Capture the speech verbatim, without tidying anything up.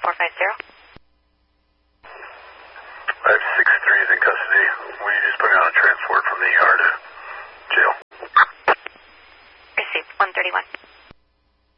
four five zero. I have six three is in custody. Will you just put me on a transport from the E R to jail? Received. one thirty-one.